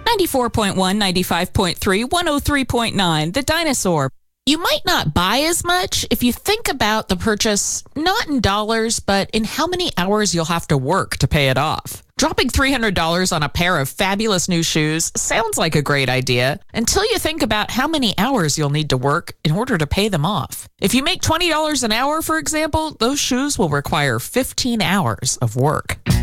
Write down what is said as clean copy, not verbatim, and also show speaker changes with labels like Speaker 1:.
Speaker 1: 94.1, 95.3, 103.9, The Dinosaur. You might not buy as much if you think about the purchase not in dollars, but in how many hours you'll have to work to pay it off. Dropping $300 on a pair of fabulous new shoes sounds like a great idea until you think about how many hours you'll need to work in order to pay them off. If you make $20 an hour, for example, those shoes will require 15 hours of work.